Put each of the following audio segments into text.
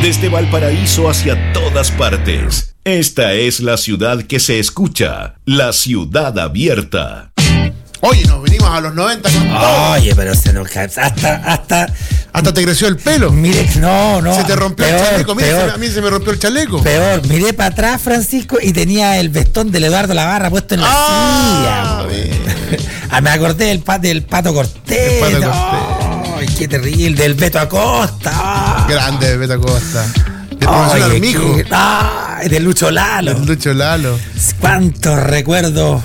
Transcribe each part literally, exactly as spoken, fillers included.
Desde Valparaíso hacia todas partes. Esta es la ciudad que se escucha. La ciudad abierta. Oye, nos vinimos a los noventa con todo. Oye, pero se nos cae. Hasta, hasta. Hasta te creció el pelo. Mire, no, no. Se te rompió peor, el chaleco. Mire, peor, se me, a mí se me rompió el chaleco. Peor, miré para atrás, Francisco, y tenía el vestón del Eduardo Lavarra puesto en la ah, silla. Ah, me acordé del, pa, del Pato Cortés. El Pato Cortés. Ay, qué terrible. Del Beto Acosta. Grande, Beto Acosta. Del profesor Armijo. Ay, del Lucho Lalo. Del Lucho Lalo. Cuántos recuerdos.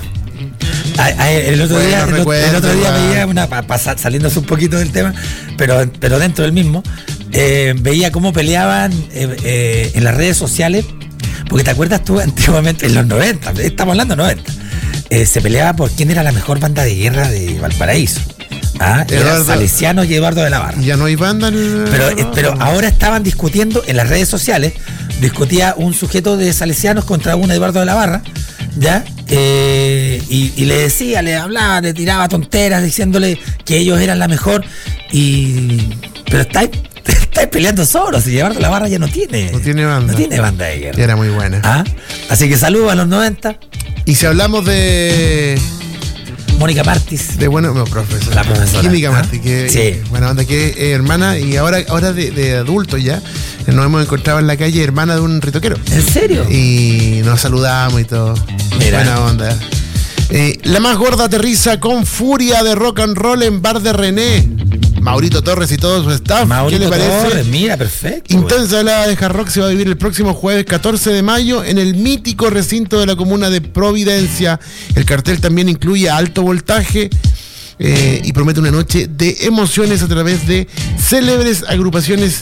El otro, bueno, día, el, recuerdo, el otro día veía una, pasar, saliéndose un poquito del tema, pero, pero dentro del mismo, eh, veía cómo peleaban eh, eh, en las redes sociales, porque te acuerdas tú antiguamente, en los noventa, estamos hablando de noventa, eh, se peleaba por quién era la mejor banda de guerra de Valparaíso. Ah, era Salesiano y Eduardo de la Barra. Ya no hay banda en el... Pero, eh, pero ahora estaban discutiendo en las redes sociales, discutía un sujeto de Salesianos contra un Eduardo de la Barra, ¿ya? Eh, y, y le decía, le hablaba, le tiraba tonteras diciéndole que ellos eran la mejor y pero estáis está peleando solos y Eduardo de la Barra ya no tiene no tiene banda no tiene banda de guerra. Era muy buena. ¿Ah? Así que saludos a los noventa. Y si hablamos de Mónica Martis, de bueno, no, profesor, la profesora Química ¿Ah? Martis, que sí. buena onda, que es eh, hermana y ahora, ahora de, de adulto ya nos hemos encontrado en la calle, hermana de un ritoquero. ¿En serio? Y nos saludamos y todo. Mira. Buena onda. Eh, la más gorda aterriza con furia de rock and roll en Bar de René. Maurito Torres y todo su staff. Maurito ¿Qué le parece? Torres, mira, perfecto. Intensa velada de hard rock se va a vivir el próximo jueves catorce de mayo en el mítico recinto de la comuna de Providencia. El cartel también incluye alto voltaje eh, y promete una noche de emociones a través de célebres agrupaciones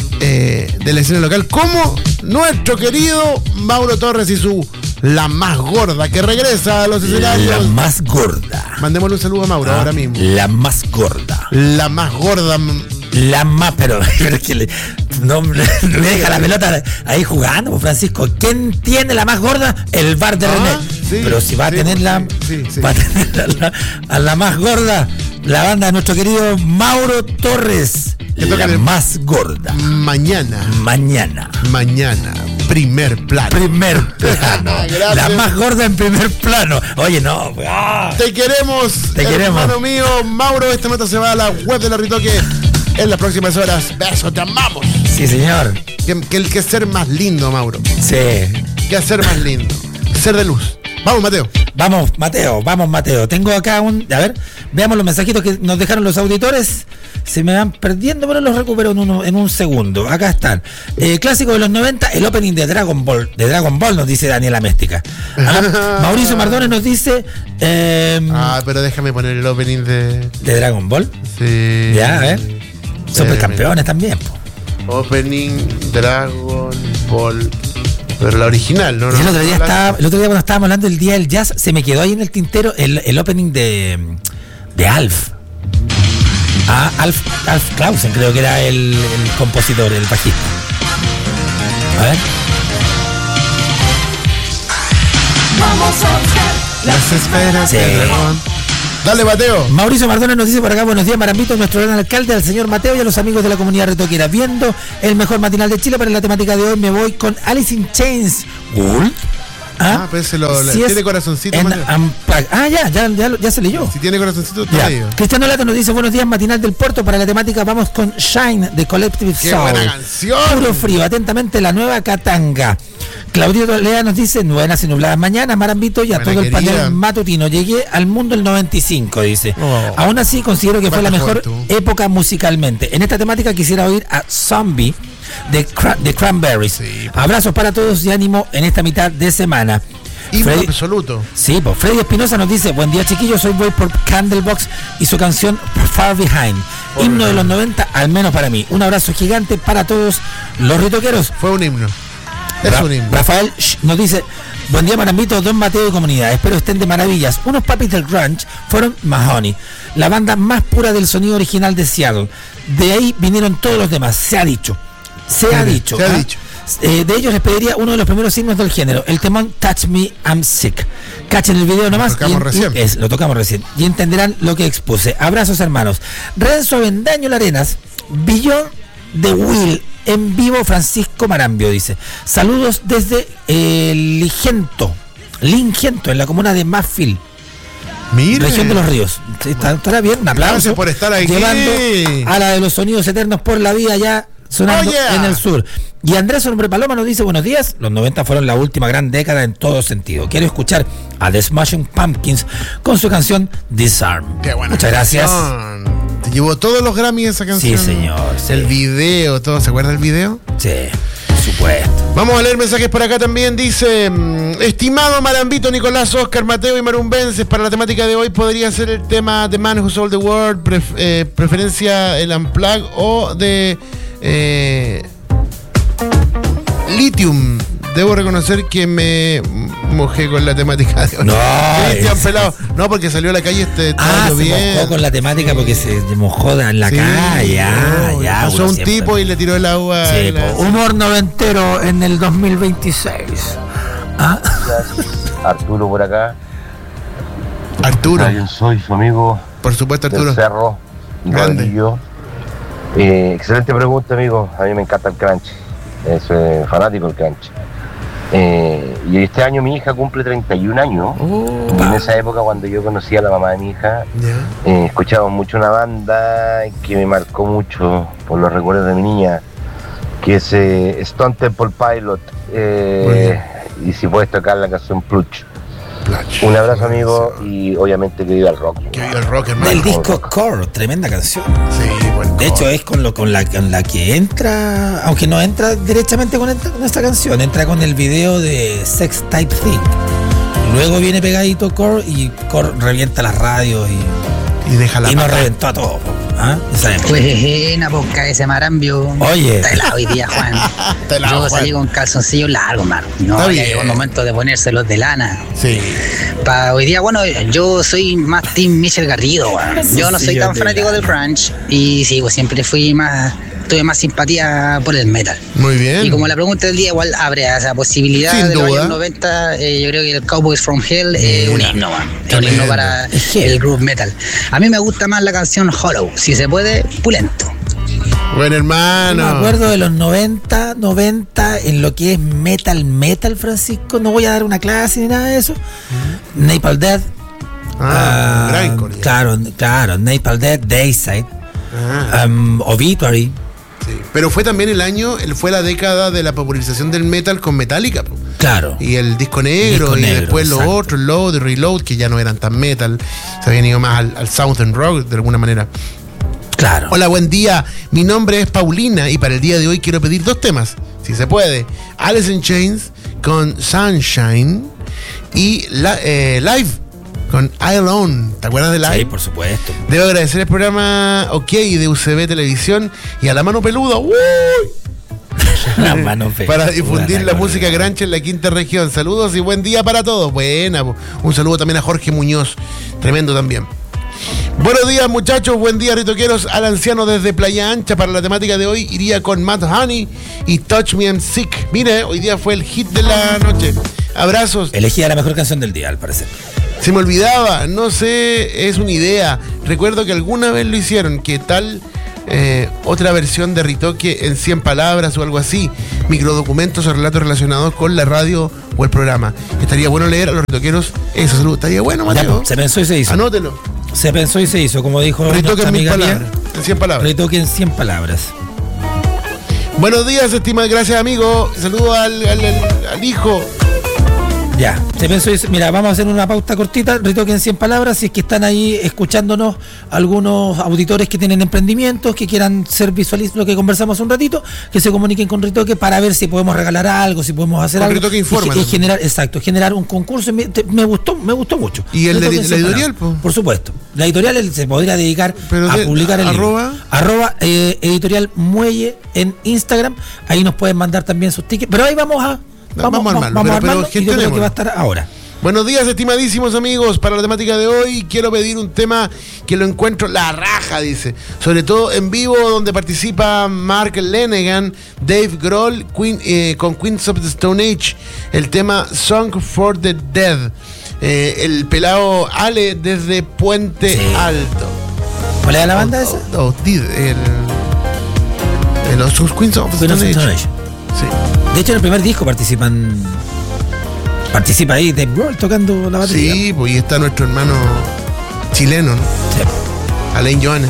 eh, de la escena local, como nuestro querido Mauro Torres y su La Más Gorda, que regresa a los escenarios. La Más Gorda. Mandémosle un saludo a Mauro ah, ahora mismo. La Más Gorda. La Más Gorda. La más, pero, pero es que le, no me deja la pelota ahí jugando, Francisco. ¿Quién tiene la más gorda? El Bar de ah, René. Sí, pero si va a sí, tener la, sí, sí. va a tener a la, a la más gorda, la banda de nuestro querido Mauro Torres. La más gorda. Mañana. Mañana. Mañana. Primer plano. Primer plano. La más gorda en primer plano. Oye, no. Ah. Te queremos. Te queremos. Hermano mío, Mauro, esta nota se va a la web de La Ritoque en las próximas horas. Besos, te amamos. Sí, señor. Que, que el que ser más lindo, Mauro. Sí. Que ser más lindo. Ser de luz. Vamos, Mateo. Vamos, Mateo, vamos, Mateo. Tengo acá un... A ver, veamos los mensajitos que nos dejaron los auditores. Se me van perdiendo, pero los recupero en, uno, en un segundo. Acá están. Eh, clásico de los noventa, el opening de Dragon Ball. De Dragon Ball nos dice Daniela Méstica. ¿Ah? Mauricio Mardones nos dice... Eh, ah, pero déjame poner el opening de... ¿De Dragon Ball? Sí. Ya, a ver. Supercampeones también, po. Opening Dragon Ball... Pero la original, ¿no? no el, otro día estaba, el otro día cuando estábamos hablando del Día del Jazz, se me quedó ahí en el tintero el, el opening de, de Alf. Ah, Alf, Alf Clausen creo que era el, el compositor, el bajista. A ver. Vamos a buscar las esferas sí. del dragón. Dale, Mateo. Mauricio Mardones nos dice por acá: buenos días, Marambito, nuestro gran alcalde, al señor Mateo y a los amigos de la comunidad retoquera. Viendo el mejor matinal de Chile, para la temática de hoy me voy con Alice in Chains. ¿Gul? Ah, ah, pues se lo, si tiene corazoncito. En, um, ah, ya, ya, ya, ya se leyó. Si tiene corazoncito, te leído. Cristiano Lato nos dice: buenos días, matinal del puerto. Para la temática vamos con Shine de Collective Soul. ¡Qué buena canción! Puro frío, atentamente la nueva Katanga. Claudio Lea nos dice: buenas y nubladas mañanas, Marambito, y a buena todo el querida. panel matutino. Llegué al mundo el noventa y cinco, dice. Oh. Aún así considero que fue la mejor tú? época musicalmente. En esta temática quisiera oír a Zombie de, Cra- de Cranberries. Sí, abrazos para todos y ánimo en esta mitad de semana. Freddy, absoluto. Sí, pues Freddy Espinosa nos dice: buen día, chiquillos, soy voy por Candlebox y su canción Far Behind. Oh, himno de los noventa, al menos para mí. Un abrazo gigante para todos los ritoqueros. Fue un himno. Es Ra- un himno. Rafael Sh- nos dice: buen día, Marambito, Don Mateo y comunidad. Espero estén de maravillas. Unos papis del grunge fueron Mahoney, la banda más pura del sonido original de Seattle. De ahí vinieron todos los demás. Se ha dicho. Se sí, ha dicho. Se ha ¿ah? dicho. Eh, de ellos les pediría uno de los primeros himnos del género, el temón Touch Me, I'm Sick. Cachen el video nomás. Lo tocamos y, recién. Y es, lo tocamos recién. Y entenderán lo que expuse. Abrazos, hermanos. Renzo Avendaño Larenas, Beyond the Will en vivo. Francisco Marambio dice, saludos desde eh, Ligento, Lingento, en la comuna de Mafil, Mire. región de los Ríos. Sí, está- estará bien, un aplauso. Gracias por estar aquí. Llevando a la de los sonidos eternos por la vida ya sonando Oh, yeah. en el sur. Y Andrés Hombre Paloma nos dice, buenos días, los noventa fueron la última gran década en todo sentido. Quiero escuchar a The Smashing Pumpkins con su canción Disarm. Qué buena Muchas gracias. canción. Te llevó todos los Grammy esa canción. Sí, señor, sí. El video, todo. ¿Se acuerda del video? Sí, por supuesto. Vamos a leer mensajes por acá también. Dice, mm, estimado Marambito, Nicolás, Oscar, Mateo y Marumbenses, para la temática de hoy podría ser el tema The Man Who Sold the World, pref- eh, preferencia el Unplugged o de eh, Lithium. Debo reconocer que me mojé con la temática de hoy. No, Cristian es- Pelado. No, porque salió a la calle este Ah, se bien. mojó con la temática porque se mojó en la Sí, calle. Ah, no, ya. pasó uno un siempre- tipo y le tiró el agua. Sí, y la- po, humor noventero en el dos mil veintiséis. ¿Ah? Arturo por acá. Arturo, Yo soy su amigo por supuesto, del Arturo. Cerro, Grande. Rodillo. Eh, excelente pregunta, amigo. A mí me encanta el crunch. Soy fanático del crunch. Eh, y este año mi hija cumple treinta y un años. Oh, Y en esa época, cuando yo conocí a la mamá de mi hija, ya. eh, escuchábamos mucho una banda que me marcó mucho por los recuerdos de mi niña, que es eh, Stone Temple Pilot. Eh, y si puedes tocar la canción Plush. Plach. Un abrazo, amigo, y obviamente que viva el rock. Que viva el rock, hermano. Del disco Core, tremenda canción. Sí, buen De hecho, core. es con, lo, con, la, con la que entra, aunque no entra directamente con esta, con esta canción, entra con el video de Sex Type Thing. Luego viene pegadito Core y Core revienta las radios y, Y deja la y nos pata. reventó a todos. ¿Ah? Sabemos. Buena, posca ese marambio. Oye. Está helado hoy día, Juan. Está helado, Yo Juan. salí con calzoncillos largos, mano. No, Está ya bien. llegó el momento de ponérselos de lana. Sí. Para hoy día, bueno, yo soy más Team Michel Garrido, weón. Yo no soy Calzoncillos tan de fanático lana. del crunch. Y sí, pues siempre fui más, tuve más simpatía por el metal. Muy bien. Y como la pregunta del día igual abre a esa posibilidad Sin de los duda. años noventa, eh, yo creo que el Cowboys from Hell es un himno, man. Es un Tremendo. himno para Es que- el groove metal. A mí me gusta más la canción Hollow, si se puede, pulento. Buen hermano. Me acuerdo de los noventa, noventa en lo que es metal, metal, Francisco. No voy a dar una clase ni nada de eso. Napalm Death. Ah, ah, grindcore, ya. claro, claro. Napalm Death, Dayside. Ah, um, Obituary. sí. Pero fue también el año, el- fue la década de la popularización del metal con Metallica. po. Claro. Y el disco negro, Disco y negro, después los exacto. otros, Load y Reload, que ya no eran tan metal. Se habían ido más al, al Southern Rock de alguna manera. Claro. Hola, buen día. Mi nombre es Paulina y para el día de hoy quiero pedir dos temas, si se puede. Alice in Chains con Sunshine y la, eh, Live con I Alone. ¿Te acuerdas de Live? Sí, por supuesto. Debo agradecer el programa OK de U C B Televisión y a la mano peluda ¡uy! La mano fe- para difundir Puta, la la música gorda. grancha en la quinta región. Saludos y buen día para todos. Buena. po. Un saludo también a Jorge Muñoz. Tremendo también. Buenos días, muchachos. Buen día, ritoqueros. Al anciano desde Playa Ancha. Para la temática de hoy iría con Matt Honey y Touch Me I'm Sick. Mire, hoy día fue el hit de la noche. Abrazos. Elegía la mejor canción del día, al parecer. Se me olvidaba, no sé, es una idea. Recuerdo que alguna vez lo hicieron, que tal eh, otra versión de Ritoque en cien palabras o algo así, microdocumentos o relatos relacionados con la radio o el programa. Estaría bueno leer a los ritoqueros eso, salud. Estaría bueno, Ya, Mateo. pues, se pensó y se hizo. Anótelo. Se pensó y se hizo, como dijo Ritoque nuestra en mil amiga palabras, mía. en cien palabras. Ritoque en cien palabras. Buenos días, estimado, gracias amigo. Saludo al, al- al- al hijo. Ya, se pensó y se- mira, vamos a hacer una pauta cortita, Ritoque en cien palabras, si es que están ahí escuchándonos algunos auditores que tienen emprendimientos, que quieran ser visualistas, lo que conversamos un ratito, que se comuniquen con Ritoque para ver si podemos regalar algo, si podemos hacer Con algo. Ritoque y, informa y también. generar, exacto, generar un concurso. Me, te- me gustó, me gustó mucho. ¿Y el de Ritoque en la cien editorial, palabras. po? Por supuesto. La editorial él se podría dedicar Pero a de- publicar el arroba. libro. Arroba eh, editorial Muelle en Instagram. Ahí nos pueden mandar también sus tickets. Pero ahí vamos a Vamos a armarlo, vamos a pero- pero armarlo, y yo creo que gestionémoslo. va a estar ahora. Buenos días, estimadísimos amigos. Para la temática de hoy quiero pedir un tema que lo encuentro la raja, dice. Sobre todo en vivo, donde participa Mark Lanegan, Dave Grohl, Queen, eh, con Queens of the Stone Age. El tema Song for the Dead. Eh, el pelado Ale desde Puente Sí. Alto. ¿Cuál es la banda Oh, esa? oh, oh, did, el, Eh, los Queens of the Stone Age. Sí. De hecho, en el primer disco participan. Participa ahí Dave Grohl tocando la batería. Sí, pues y está nuestro hermano chileno, ¿no? Sí. Alain Johannes.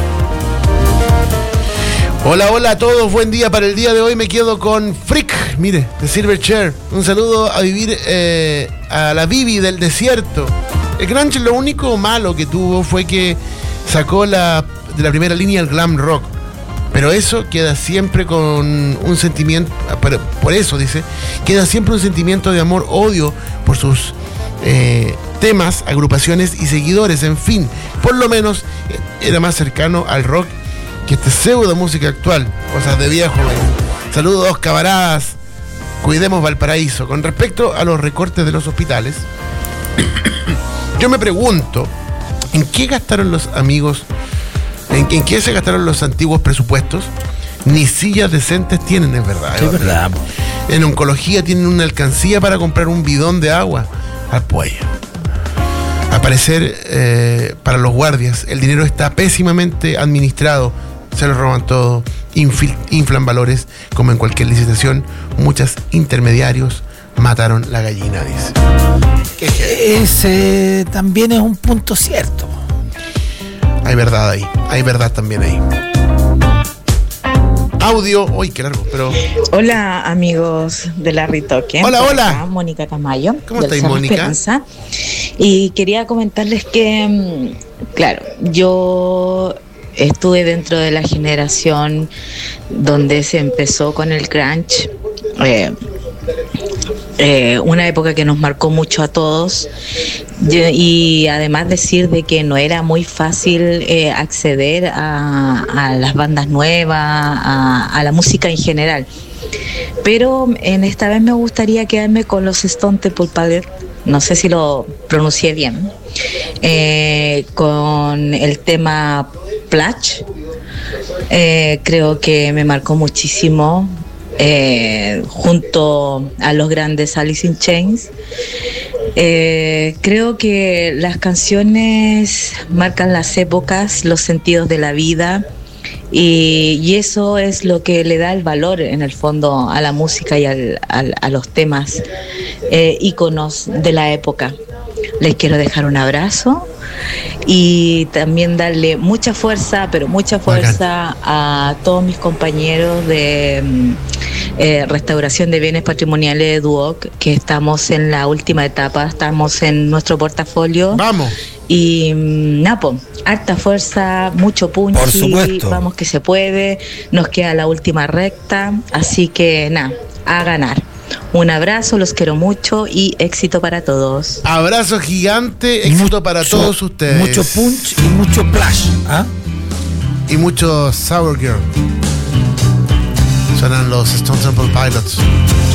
Hola, hola a todos, buen día. Para el día de hoy me quedo con Freak, mire, de Silverchair. Un saludo a vivir eh, a la Bibi del desierto. El grunge lo único malo que tuvo fue que sacó la, de la primera línea el glam rock. Pero eso queda siempre con un sentimiento, por eso dice, queda siempre un sentimiento de amor-odio por sus eh, temas, agrupaciones y seguidores. En fin, por lo menos era más cercano al rock que este pseudo música actual, cosas de viejo. ¿eh? Saludos, camaradas, cuidemos Valparaíso. Con respecto a los recortes de los hospitales, yo me pregunto, ¿en qué gastaron los amigos? ¿En, ¿En qué se gastaron los antiguos presupuestos? Ni sillas decentes tienen, es verdad. Es verdad. En oncología tienen una alcancía para comprar un bidón de agua al cuello. Al parecer, eh, para los guardias, el dinero está pésimamente administrado. Se lo roban todo, infil, inflan valores, como en cualquier licitación. Muchos intermediarios mataron la gallina, dice. Ese también es un punto cierto. Hay verdad ahí, hay verdad también ahí. Audio, uy, qué largo, pero... Hola, amigos de la Ritoque. Hola, hola. Acá, Mónica Tamayo. ¿Cómo estáis, Mónica? Esperanza. Y quería comentarles que, claro, yo estuve dentro de la generación donde se empezó con el grunge. Eh, eh, una época que nos marcó mucho a todos. Y además decir de que no era muy fácil eh, acceder a, a las bandas nuevas, a, a la música en general. Pero en esta vez me gustaría quedarme con los Stone Temple Pilots, no sé si lo pronuncié bien, eh, con el tema Plash. Eh, creo que me marcó muchísimo. Eh, junto a los grandes Alice in Chains. Eh, creo que las canciones marcan las épocas, los sentidos de la vida, y, y eso es lo que le da el valor en el fondo a la música y al, al, a los temas eh, íconos de la época. Les quiero dejar un abrazo y también darle mucha fuerza, pero mucha fuerza a todos mis compañeros de eh, restauración de bienes patrimoniales de Duoc, que estamos en la última etapa, estamos en nuestro portafolio. Vamos. Y Napo, harta fuerza, mucho punch, por supuesto. Vamos que se puede, nos queda la última recta, así que nada, a ganar. Un abrazo, los quiero mucho y éxito para todos. Abrazo gigante, éxito mucho, para todos ustedes. Mucho punch y mucho plash. ¿Ah? Y mucho Sour Girl. Suenan los Stone Temple Pilots.